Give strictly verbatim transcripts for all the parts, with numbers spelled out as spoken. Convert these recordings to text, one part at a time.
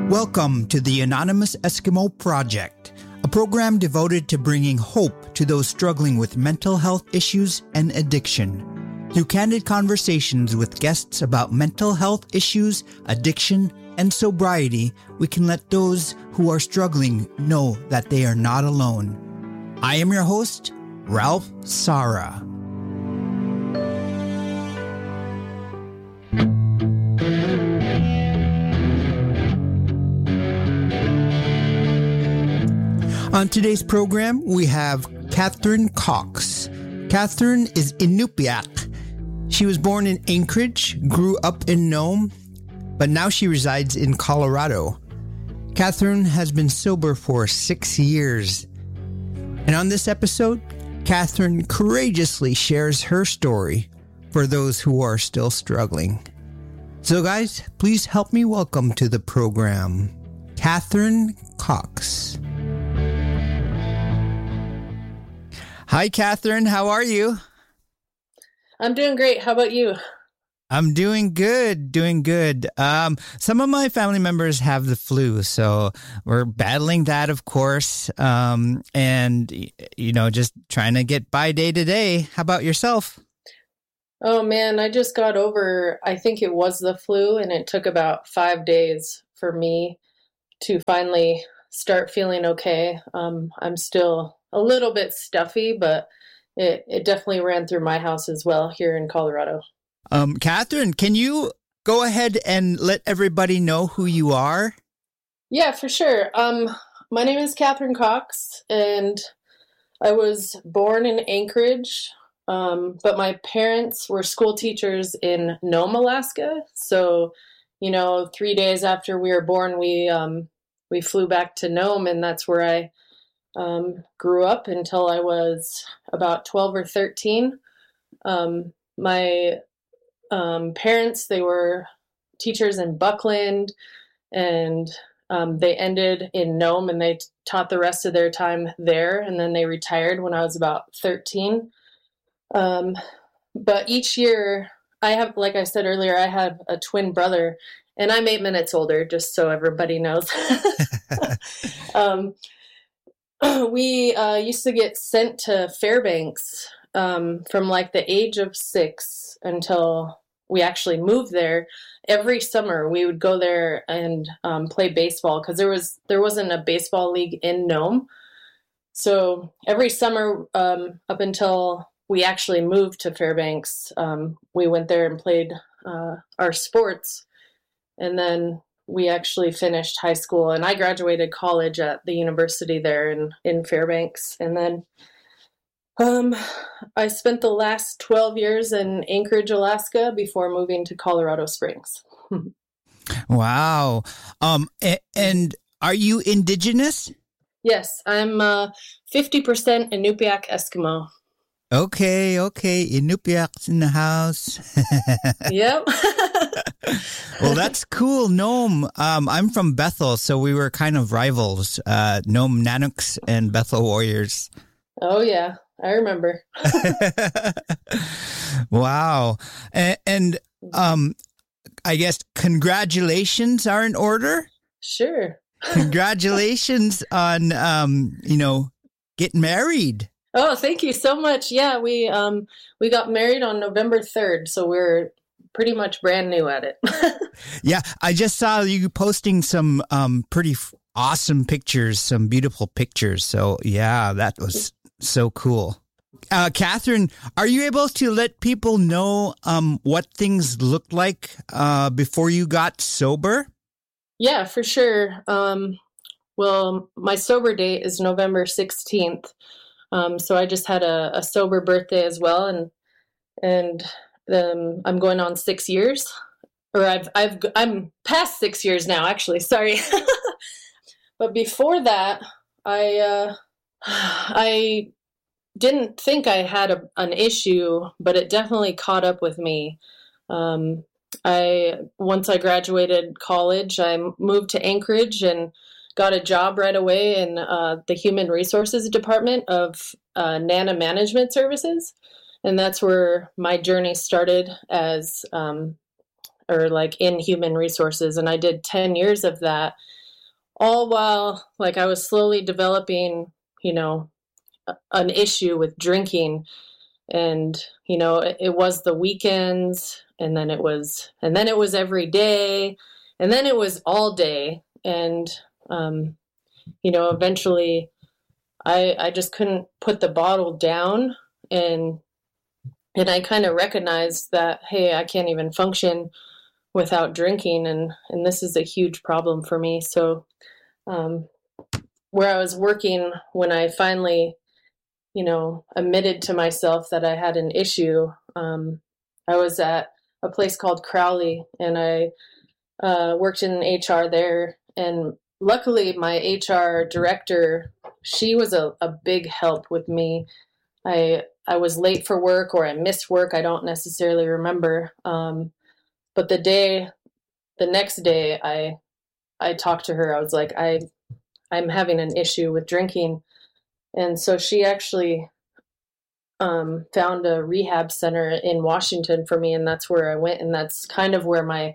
Welcome to the Anonymous Eskimo Project, a program devoted to bringing hope to those struggling with mental health issues and addiction. Through candid conversations with guests about mental health issues, addiction, and sobriety, we can let those who are struggling know that they are not alone. I am your host, Ralph Sara. On today's program, we have Catherine Cox. Catherine is Inupiaq. She was born in Anchorage, grew up in Nome, but now she resides in Colorado. Catherine has been sober for six years. And on this episode, Catherine courageously shares her story for those who are still struggling. So guys, please help me welcome to the program, Catherine Cox. Hi, Catherine. How are you? I'm doing great. How about you? I'm doing good, doing good. Um, some of my family members have the flu, so we're battling that, of course, um, and, you know, just trying to get by day to day. How about yourself? Oh, man, I just got over, I think it was the flu, and it took about five days for me to finally start feeling okay. Um, I'm still a little bit stuffy, but it, it definitely ran through my house as well here in Colorado. Um, Catherine, can you go ahead and let everybody know who you are? Yeah, for sure. Um, my name is Catherine Cox, and I was born in Anchorage, um, but my parents were school teachers in Nome, Alaska. So, you know, three days after we were born, we um, we flew back to Nome, and that's where I Um, grew up until I was about twelve or thirteen. Um, my um, parents, they were teachers in Buckland, and um, they ended in Nome, and they t- taught the rest of their time there, and then they retired when I was about thirteen. Um, but each year, I have, like I said earlier, I have a twin brother, and I'm eight minutes older, just so everybody knows. um, We uh, used to get sent to Fairbanks um, from like the age of six until we actually moved there. Every summer we would go there and um, play baseball because there was there wasn't a baseball league in Nome. So every summer um, up until we actually moved to Fairbanks, um, we went there and played uh, our sports, and then we actually finished high school, and I graduated college at the university there in, in Fairbanks. And then um, I spent the last twelve years in Anchorage, Alaska before moving to Colorado Springs. Wow. Um, and, and are you indigenous? Yes, I'm uh, fifty percent Inupiaq Eskimo. Okay, okay. Inupiaq's in the house. Yep. Well, that's cool. Nome. Um, I'm from Bethel, so we were kind of rivals. Uh, Nome Nanuks and Bethel Warriors. Oh, yeah. I remember. Wow. And, and um, I guess congratulations are in order. Sure. Congratulations on, um, you know, getting married. Oh, thank you so much. Yeah, we um we got married on November third, so we're pretty much brand new at it. Yeah, I just saw you posting some um pretty f- awesome pictures, some beautiful pictures. So yeah, that was so cool. Uh, Catherine, are you able to let people know um what things looked like uh before you got sober? Yeah, for sure. Um, well, my sober date is November sixteenth. Um, so I just had a, a sober birthday as well, and and um, I'm going on six years, or I've I've I'm past six years now. Actually, sorry, but before that, I uh, I didn't think I had a, an issue, but it definitely caught up with me. Um, I once I graduated college, I moved to Anchorage and got a job right away in uh, the Human Resources Department of uh, NANA Management Services. And that's where my journey started as, um, or like in human resources. And I did ten years of that. all while like I was slowly developing, you know, an issue with drinking. And, you know, it, it was the weekends, and then it was, and then it was every day, and then it was all day. And, um, you know, eventually I, I just couldn't put the bottle down, and, and I kind of recognized that, hey, I can't even function without drinking. And, and this is a huge problem for me. So, um, where I was working, when I finally, you know, admitted to myself that I had an issue, um, I was at a place called Crowley, and I uh, worked in H R there. And luckily, my H R director, she was a, a big help with me. I I was late for work, or I missed work. I don't necessarily remember. Um, but the day, the next day, I I talked to her. I was like, I I'm having an issue with drinking. And so she actually um, found a rehab center in Washington for me, and that's where I went. And that's kind of where my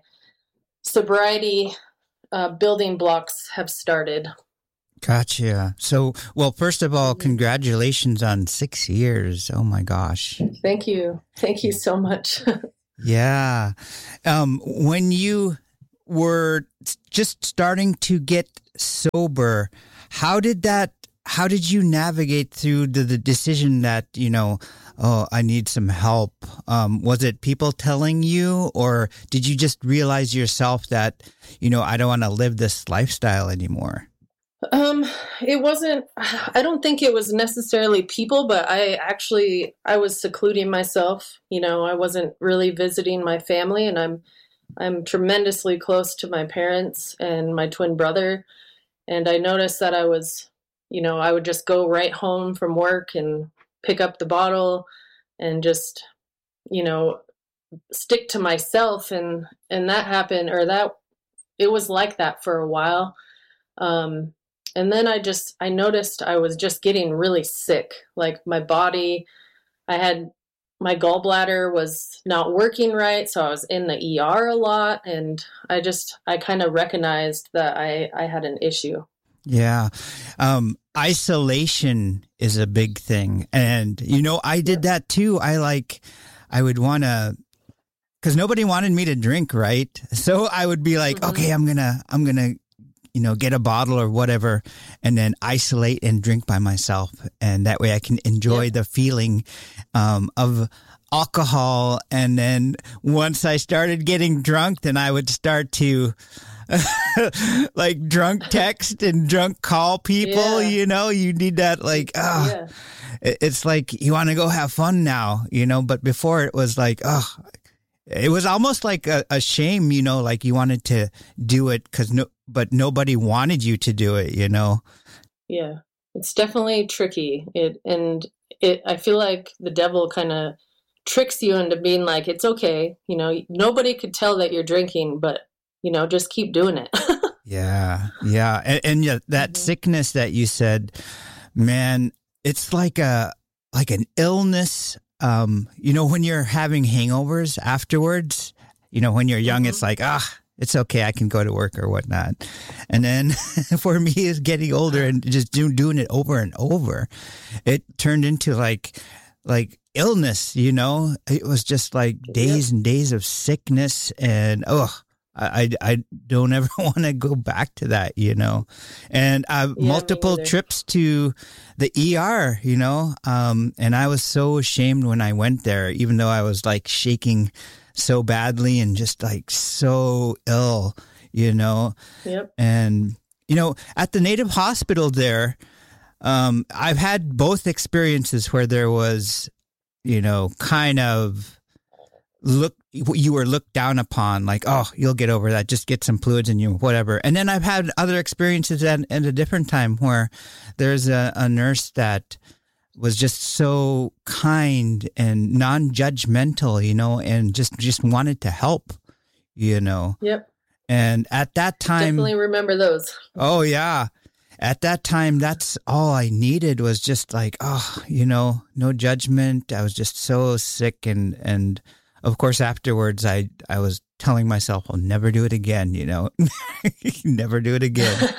sobriety uh, building blocks have started. Gotcha. So, well, first of all, congratulations on six years. Oh my gosh. Thank you. Thank you so much. Yeah. Um, when you were just starting to get sober, how did that How did you navigate through the, the decision that, you know, oh, I need some help? Um, was it people telling you, or did you just realize yourself that, you know, I don't want to live this lifestyle anymore? Um, it wasn't, I don't think it was necessarily people, but I actually, I was secluding myself. You know, I wasn't really visiting my family, and I'm, I'm tremendously close to my parents and my twin brother. And I noticed that I was, you know, I would just go right home from work and pick up the bottle and just, you know, stick to myself. And, and that happened, or that, it was like that for a while. Um, and then I just, I noticed I was just getting really sick. Like my body, I had, my gallbladder was not working right. So I was in the E R a lot. And I just, I kind of recognized that I, I had an issue. Yeah. Um, isolation is a big thing. And, you know, I did that too. I like, I would want to, because nobody wanted me to drink, right? So I would be like, mm-hmm. okay, I'm going to, I'm going to, you know, get a bottle or whatever, and then isolate and drink by myself. And that way I can enjoy yeah. the feeling um, of alcohol. And then once I started getting drunk, then I would start to like drunk text and drunk call people, yeah. you know, you need that like, oh, yeah. it's like you want to go have fun now, you know, but before it was like, oh, it was almost like a, a shame, you know, like you wanted to do it because no, but nobody wanted you to do it, you know? Yeah, it's definitely tricky. It, and it, I feel like the devil kind of tricks you into being like, it's okay. You know, nobody could tell that you're drinking, but you know, just keep doing it. yeah. Yeah. And, and yeah, that mm-hmm. sickness that you said, man, it's like a, like an illness. Um, you know, when you're having hangovers afterwards, you know, when you're young, mm-hmm. it's like, ah, it's okay. I can go to work or whatnot. And then for me, is getting older and just do, doing it over and over, it turned into like, like illness, you know, it was just like days yep. and days of sickness. And, oh, I, I don't ever want to go back to that, you know, and uh, yeah, multiple trips to the E R, you know, um, and I was so ashamed when I went there, even though I was like shaking so badly and just like so ill, you know, yep. and, you know, at the Native Hospital there, um, I've had both experiences where there was, you know, kind of look, you were looked down upon, like, oh, you'll get over that. Just get some fluids in you, whatever. And then I've had other experiences at, at a different time where there's a, a nurse that was just so kind and non-judgmental, you know, and just, just wanted to help, you know. Yep. And at that time, definitely remember those. Oh yeah. At that time, that's all I needed was just like, oh, you know, no judgment. I was just so sick and, and, of course, afterwards, I, I was telling myself, I'll never do it again, you know, never do it again.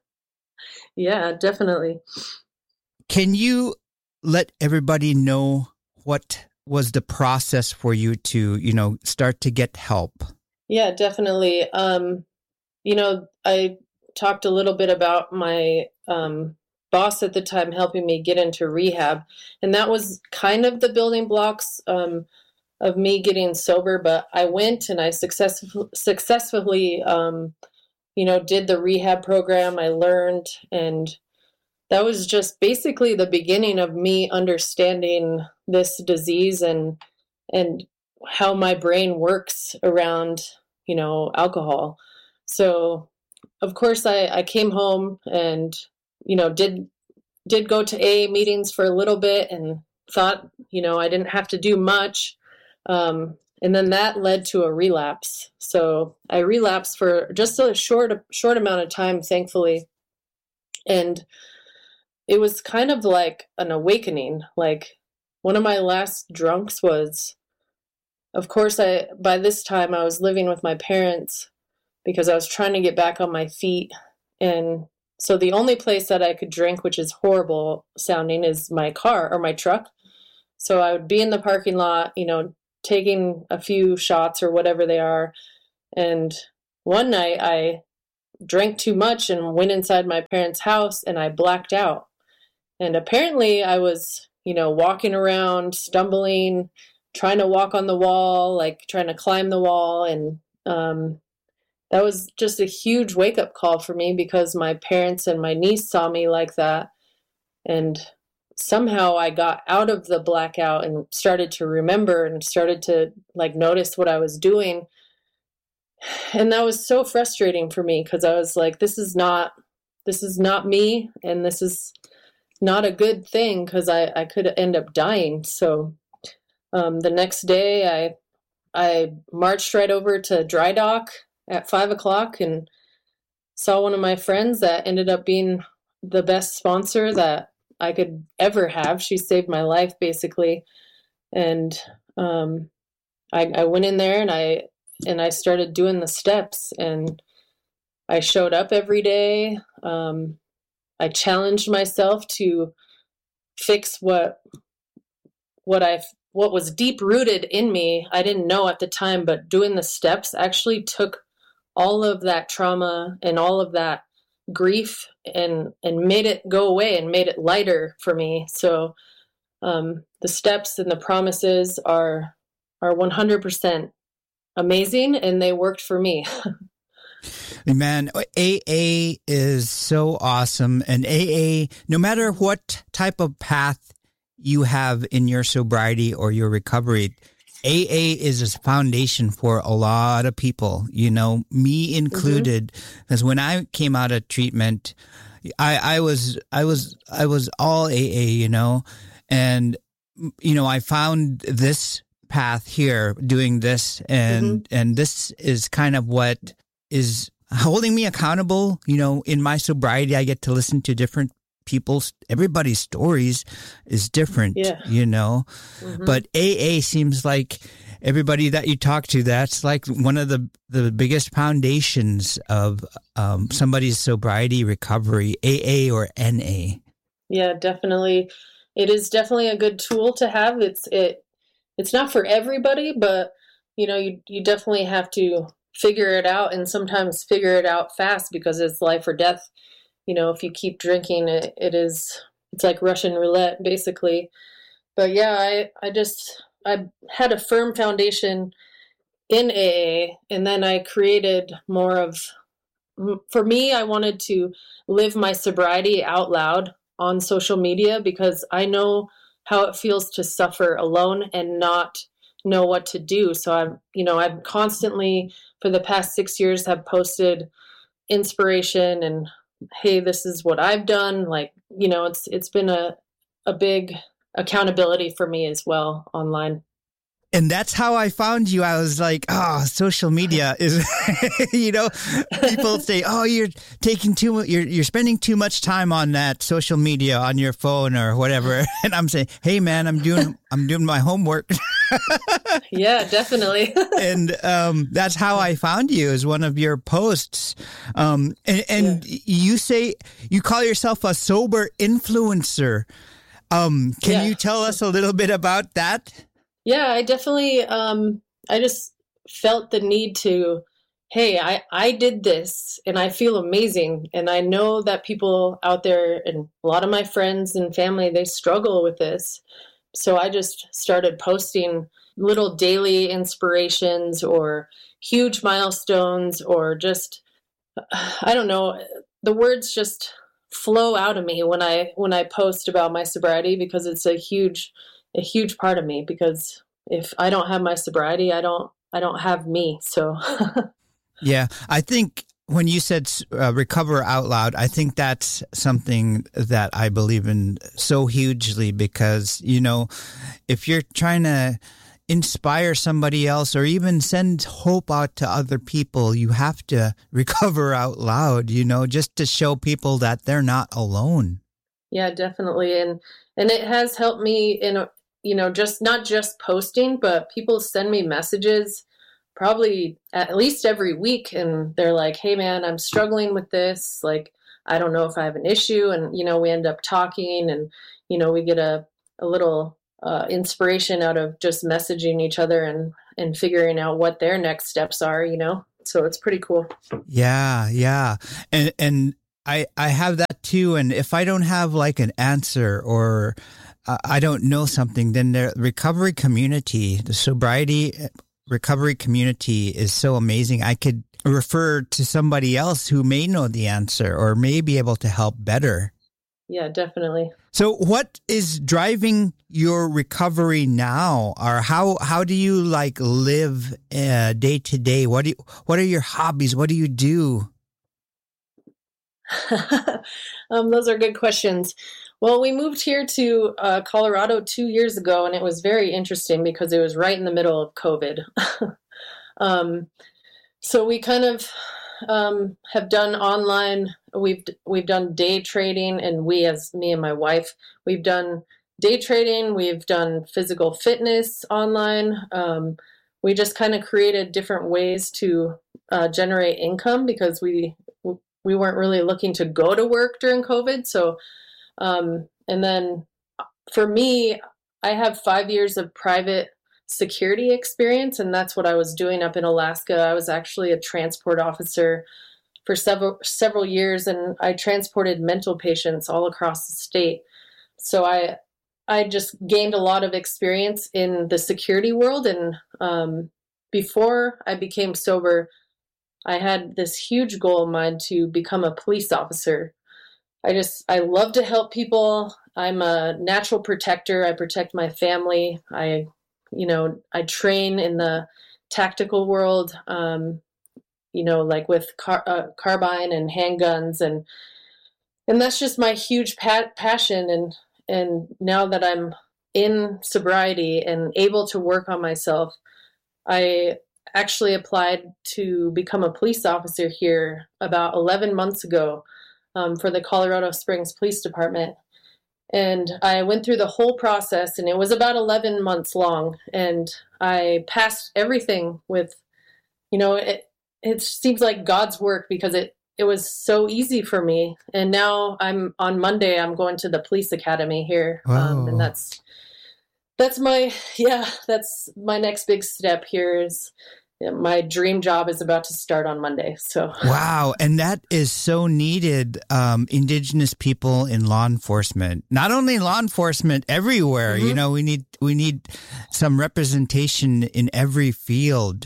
Yeah, definitely. Can you let everybody know what was the process for you to, you know, start to get help? Yeah, definitely. Um, you know, I talked a little bit about my um, boss at the time helping me get into rehab. And that was kind of the building blocks um, of me getting sober. But I went and I successfully, successfully um, you know, did the rehab program. I learned, and that was just basically the beginning of me understanding this disease and and how my brain works around, you know, alcohol. So, of course, I, I came home and, you know, did did go to A A meetings for a little bit and thought, you know, I didn't have to do much. Um, and then that led to a relapse. So I relapsed for just a short short amount of time, thankfully. And it was kind of like an awakening. Like, one of my last drunks was, of course, I by this time I was living with my parents because I was trying to get back on my feet. And so the only place that I could drink, which is horrible sounding, is my car or my truck. So I would be in the parking lot, you know, taking a few shots or whatever they are. And one night I drank too much and went inside my parents' house and I blacked out. And apparently I was, you know, walking around, stumbling, trying to walk on the wall, like trying to climb the wall. And um, that was just a huge wake-up call for me because my parents and my niece saw me like that. And somehow I got out of the blackout and started to remember and started to like notice what I was doing. And that was so frustrating for me because I was like, this is not, this is not me. And this is not a good thing because I, I could end up dying. So um, the next day I, I marched right over to Dry Dock at five o'clock and saw one of my friends that ended up being the best sponsor that I could ever have. She saved my life basically. And um, I, I went in there and I, and I started doing the steps and I showed up every day. Um, I challenged myself to fix what what I what was deep rooted in me. I didn't know at the time, but doing the steps actually took all of that trauma and all of that grief and and made it go away and made it lighter for me. So um, the steps and the promises are are one hundred percent amazing, and they worked for me. Man, A A is so awesome. And A A, no matter what type of path you have in your sobriety or your recovery, A A is a foundation for a lot of people, you know, me included. Because mm-hmm. when I came out of treatment, I, I was, I was, I was all A A, you know, and, you know, I found this path here doing this, and, mm-hmm. and this is kind of what is holding me accountable. You know, in my sobriety, I get to listen to different people's, everybody's stories is different, yeah. you know, mm-hmm. but A A seems like everybody that you talk to, that's like one of the, the biggest foundations of um, somebody's sobriety recovery, A A or N A. Yeah, definitely. It is definitely a good tool to have. It's, it, it's not for everybody, but you know, you, you definitely have to figure it out, and sometimes figure it out fast because it's life or death. You know, if you keep drinking, it, it is, it's like Russian roulette basically. But yeah, I, I just, I had a firm foundation in A A, and then I created more of, for me, I wanted to live my sobriety out loud on social media because I know how it feels to suffer alone and not know what to do. So I'm, you know, I'm constantly for the past six years have posted inspiration and, hey, this is what I've done. Like, you know, it's, it's been a, a big accountability for me as well online. And that's how I found you. I was like, oh, social media is, you know, people say, oh, you're taking too much, you're, you're spending too much time on that social media on your phone or whatever. And I'm saying, hey man, I'm doing, I'm doing my homework. Yeah, definitely. And um, that's how I found you, as one of your posts. Um, and and yeah. you say you call yourself a sober influencer. Um, can yeah. you tell us a little bit about that? Yeah, I definitely, um, I just felt the need to, hey, I, I did this and I feel amazing. And I know that people out there, and a lot of my friends and family, they struggle with this. So I just started posting little daily inspirations or huge milestones, or just, I don't know, the words just flow out of me when I when I post about my sobriety, because it's a huge a huge part of me. Because if I don't have my sobriety, I don't I don't have me. So yeah, I think when you said uh, recover out loud, I think that's something that I believe in so hugely, because, you know, if you're trying to inspire somebody else or even send hope out to other people, you have to recover out loud, you know, just to show people that they're not alone. Yeah, definitely. And and it has helped me in, a, you know, just not just posting, but people send me messages probably at least every week. And they're like, hey, man, I'm struggling with this. Like, I don't know if I have an issue. And, you know, we end up talking, and, you know, we get a, a little uh, inspiration out of just messaging each other and, and figuring out what their next steps are, you know? So it's pretty cool. Yeah, yeah. And, and I, I have that too. And if I don't have like an answer, or uh, I don't know something, then the recovery community, the sobriety recovery community is so amazing. I could refer to somebody else who may know the answer or may be able to help better. Yeah, definitely. So what is driving your recovery now? Or how, how do you like live uh, day to day? What do you, what are your hobbies? What do you do? um, those are good questions. Well, we moved here to uh, Colorado two years ago, and it was very interesting because it was right in the middle of COVID. um, so we kind of um, have done online. We've we've done day trading, and we, as me and my wife, we've done day trading. We've done physical fitness online. Um, we just kind of created different ways to uh, generate income, because we we weren't really looking to go to work during COVID. So. Um, and then for me, I have five years of private security experience, and that's what I was doing up in Alaska. I was actually a transport officer for several several years, and I transported mental patients all across the state. So I I just gained a lot of experience in the security world. And um, before I became sober, I had this huge goal in mind to become a police officer. I just, I love to help people. I'm a natural protector. I protect my family. I, you know, I train in the tactical world, um, you know, like with car, uh, carbine and handguns. And, and that's just my huge pa- passion. And, and now that I'm in sobriety and able to work on myself, I actually applied to become a police officer here about eleven months ago. Um, for the Colorado Springs Police Department. And I went through the whole process, and it was about eleven months long. And I passed everything with, you know, it, it seems like God's work, because it, it was so easy for me. And now I'm on Monday, I'm going to the police academy here. Um, and that's, that's my, yeah, that's my next big step here. Is my dream job is about to start on Monday. So wow, and that is so needed. Um, Indigenous people in law enforcement, not only law enforcement, everywhere. Mm-hmm. You know, we need we need some representation in every field.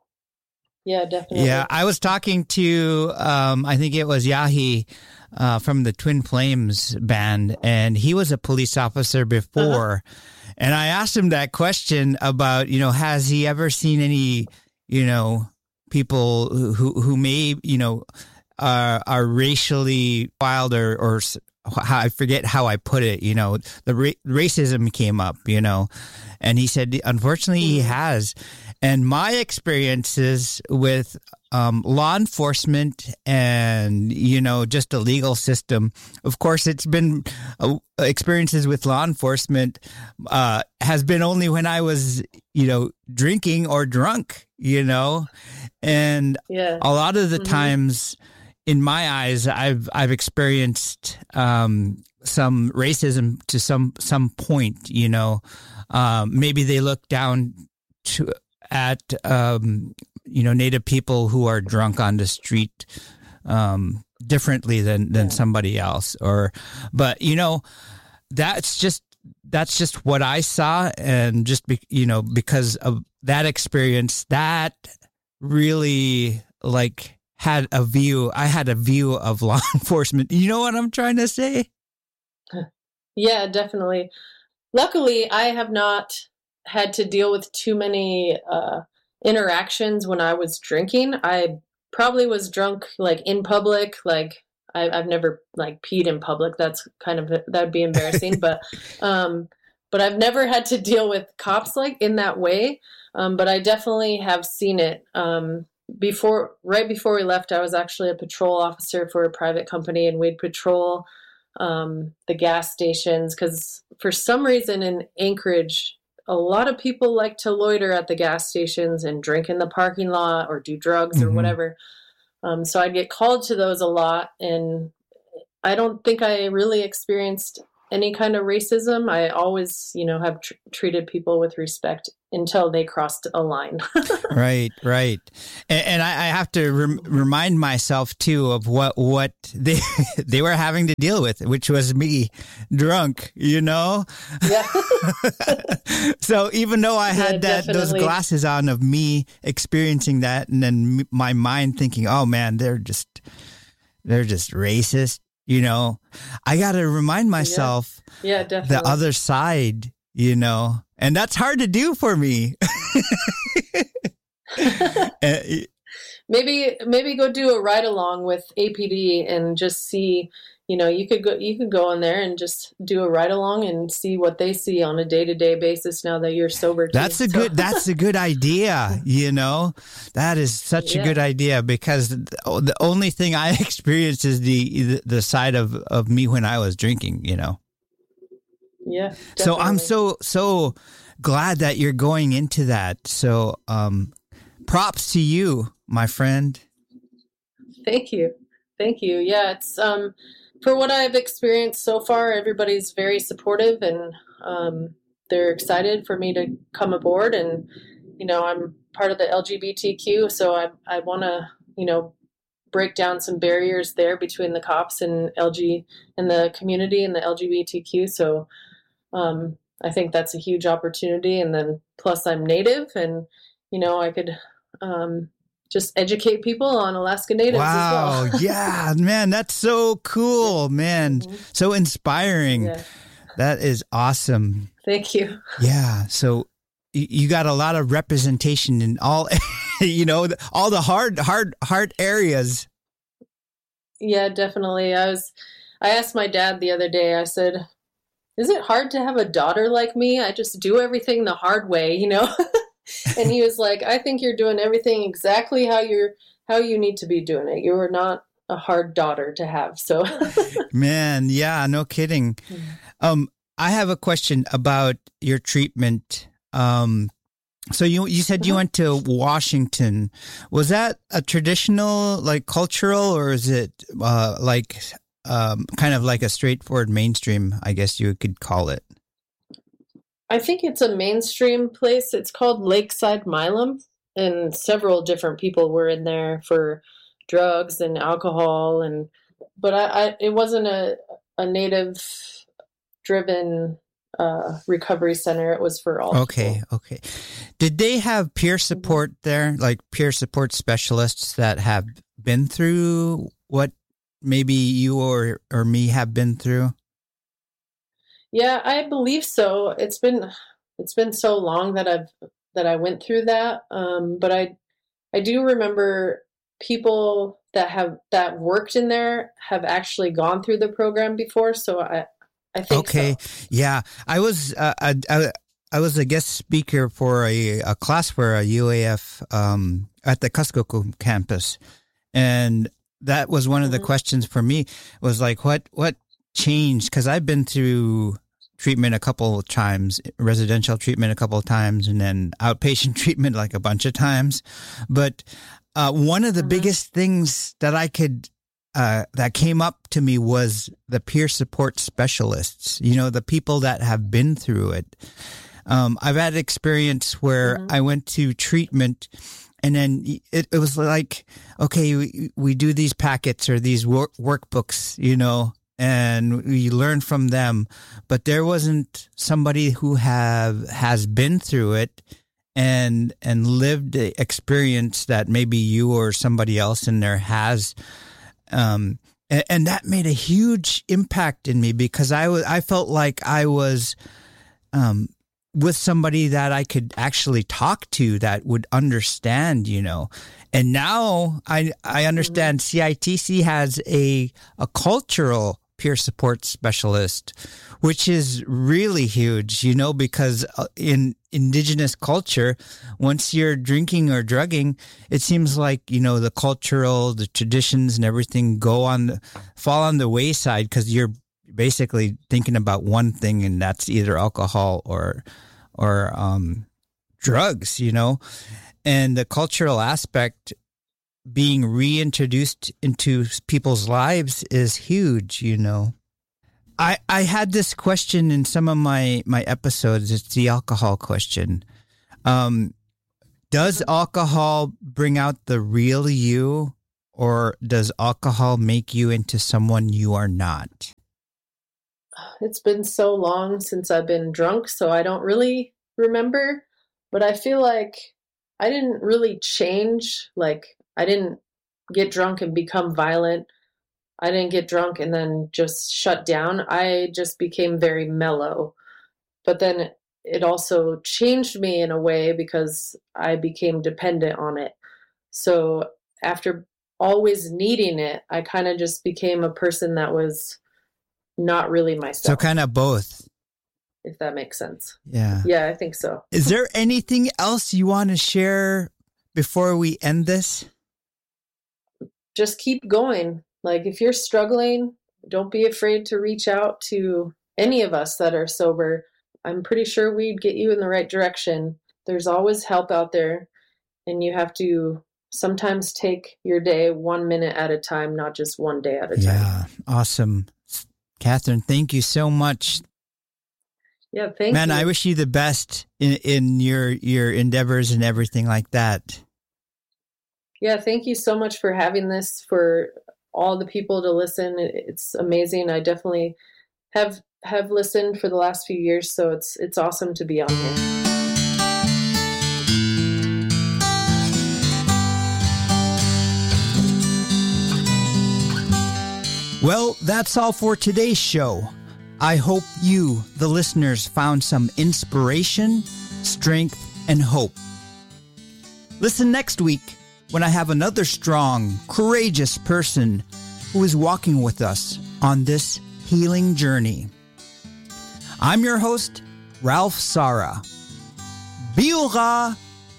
Yeah, definitely. Yeah, I was talking to um, I think it was Yahi uh, from the Twin Flames band, and he was a police officer before, uh-huh. and I asked him that question about, you know, has he ever seen any, you know, people who who may, you know, are are racially wild, or or how, I forget how I put it, you know, the ra- racism came up, you know, and he said, unfortunately, he has. And my experiences with um, law enforcement and, you know, just the legal system, of course, it's been uh, experiences with law enforcement uh, has been only when I was, you know, drinking or drunk, you know, and yeah. a lot of the Mm-hmm. times in my eyes, I've, I've experienced um, some racism to some, some point, you know, um, maybe they look down to at, um, you know, Native people who are drunk on the street um, differently than, than Yeah. somebody else. Or, but, you know, that's just, that's just what I saw. And just, be, you know, because of that experience, that really like had a view, I had a view of law enforcement. You know what I'm trying to say? Yeah, definitely. Luckily, I have not had to deal with too many uh, interactions when I was drinking. I probably was drunk like in public. Like I, I've never like peed in public. That's kind of that'd be embarrassing. but um, but I've never had to deal with cops like in that way. Um, but I definitely have seen it. Um, before, right before we left, I was actually a patrol officer for a private company, and we'd patrol um, the gas stations because for some reason in Anchorage, a lot of people like to loiter at the gas stations and drink in the parking lot or do drugs or Mhm. whatever. Um, so I'd get called to those a lot, and I don't think I really experienced any kind of racism. I always, you know, have tr- treated people with respect until they crossed a line. Right, right. And, and I, I have to rem- remind myself too of what what they they were having to deal with, which was me drunk, you know. Yeah. So even though I had Yeah, that those definitely. glasses on of me experiencing that, and then m- my mind thinking, "Oh man, they're just they're just racist," you know. I got to remind myself Yeah, definitely. the other side, you know, and that's hard to do for me. Uh, maybe maybe go do a ride along with A P D and just see, you know, you could go you could go in there and just do a ride along and see what they see on a day-to-day basis now that you're sober too. That's a So- good. That's a good idea. You know, that is such a Yeah. good idea because the the only thing I experienced is the the, the side of, of me when I was drinking. You know, Yeah. so I'm definitely. so so glad that you're going into that. So, um, props to you, my friend. Thank you. Thank you. Yeah, it's um for what I've experienced so far, everybody's very supportive, and um they're excited for me to come aboard, and you know, I'm part of the L G B T Q, so I I want to, you know, break down some barriers there between the cops and L G and the community and the L G B T Q. So um I think that's a huge opportunity, and then plus I'm Native, and you know, I could um just educate people on Alaska Natives Wow, as well. yeah, man, that's so cool, man, Mhm. so inspiring. Yeah. That is awesome. Thank you. Yeah. So y- you got a lot of representation in all, you know, the- all the hard, hard, hard areas. Yeah, definitely. I was I asked my dad the other day, I said, "Is it hard to have a daughter like me? I just do everything the hard way, you know?" And he was like, "I think you're doing everything exactly how you're how you need to be doing it. You are not a hard daughter to have." So Man, yeah, no kidding. Um, I have a question about your treatment. Um, so you you said you Mhm. went to Washington. Was that a traditional, like cultural, or is it uh, like um, kind of like a straightforward mainstream? I guess you could call it. I think it's a mainstream place. It's called Lakeside Milam, and several different people were in there for drugs and alcohol, and but I, I it wasn't a a native driven uh, recovery center. It was for all Okay, people. okay. Did they have peer support there, like peer support specialists that have been through what maybe you or or me have been through? Yeah, I believe so. It's been it's been so long that I've that I went through that. Um, but I I do remember people that have that worked in there have actually gone through the program before. So I I think Okay, so. yeah. I was uh, I, I I was a guest speaker for a, a class for a U A F um, at the Kuskokwim campus. And that was one of the questions for me was like, what, what changed? Because I've been through treatment a couple of times, residential treatment a couple of times, and then outpatient treatment like a bunch of times. But uh, one of the mm-hmm. biggest things that I could, uh, that came up to me was the peer support specialists, you know, the people that have been through it. Um, I've had experience where mm-hmm. I went to treatment and then it, it was like, okay, we, we do these packets or these work, workbooks, you know, and we learn from them, but there wasn't somebody who have has been through it and and lived the experience that maybe you or somebody else in there has, um, and, and that made a huge impact in me because I was I felt like I was, um, with somebody that I could actually talk to that would understand, you know. And now I I understand C I T C has a a cultural peer support specialist, which is really huge, you know, because in indigenous culture, once you're drinking or drugging, it seems like, you know, the cultural, the traditions and everything go on, the, fall on the wayside because you're basically thinking about one thing, and that's either alcohol or, or um, drugs, you know, and the cultural aspect being reintroduced into people's lives is huge, you know. I, I had this question in some of my, my episodes. It's the alcohol question. Um, does alcohol bring out the real you, or does alcohol make you into someone you are not? It's been so long since I've been drunk, so I don't really remember, but I feel like I didn't really change. Like, I didn't get drunk and become violent. I didn't get drunk and then just shut down. I just became very mellow. But then it also changed me in a way because I became dependent on it. So after always needing it, I kind of just became a person that was not really myself. So kind of both. If that makes sense. Yeah. Yeah, I think so. Is there anything else you want to share before we end this? Just keep going. Like, if you're struggling, don't be afraid to reach out to any of us that are sober. I'm pretty sure we'd get you in the right direction. There's always help out there, and you have to sometimes take your day one minute at a time, not just one day at a time. Yeah, awesome. Catherine, thank you so much. Yeah, thank Man, you. Man, I wish you the best in, in your, your endeavors and everything like that. Yeah, thank you so much for having this, for all the people to listen. It's amazing. I definitely have have listened for the last few years, so it's it's awesome to be on here. Well, that's all for today's show. I hope you, the listeners, found some inspiration, strength, and hope. Listen next week when I have another strong, courageous person who is walking with us on this healing journey. I'm your host, Ralph Sara. Biura!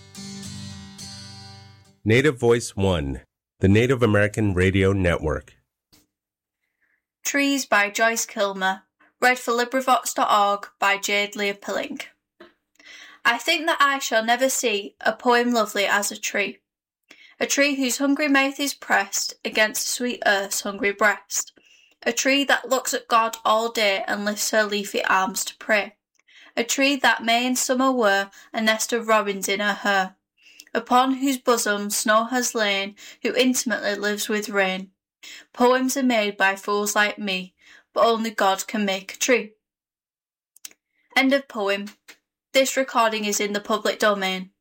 Native Voice One, the Native American Radio Network. Trees by Joyce Kilmer. Read for LibriVox dot org by Jade Leah Pilling. I think that I shall never see a poem lovely as a tree. A tree whose hungry mouth is pressed against sweet earth's hungry breast. A tree that looks at God all day and lifts her leafy arms to pray. A tree that may in summer wear a nest of robins in her hair. Upon whose bosom snow has lain, who intimately lives with rain. Poems are made by fools like me, but only God can make a tree. End of poem. This recording is in the public domain.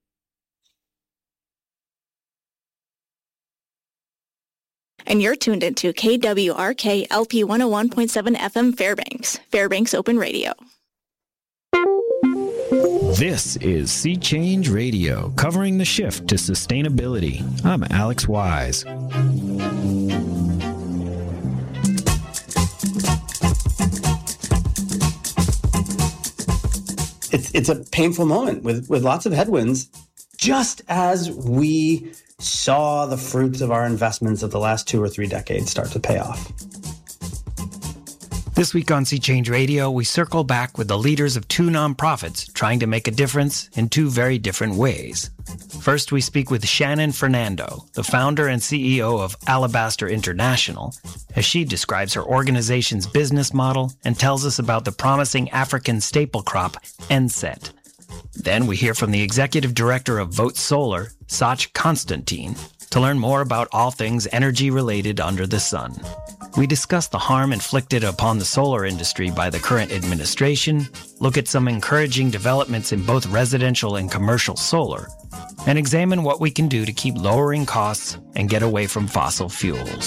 And you're tuned into K W R K L P one oh one point seven F M Fairbanks, Fairbanks Open Radio. This is Sea Change Radio, covering the shift to sustainability. I'm Alex Wise. it's it's a painful moment with, with lots of headwinds, just as we saw the fruits of our investments of the last two or three decades start to pay off. This week on Sea Change Radio, we circle back with the leaders of two nonprofits trying to make a difference in two very different ways. First, we speak with Shannon Fernando, the founder and C E O of Alabaster International, as she describes her organization's business model and tells us about the promising African staple crop, N S E T. Then we hear from the executive director of Vote Solar, Sach Constantine, to learn more about all things energy-related under the sun. We discuss the harm inflicted upon the solar industry by the current administration, look at some encouraging developments in both residential and commercial solar, and examine what we can do to keep lowering costs and get away from fossil fuels.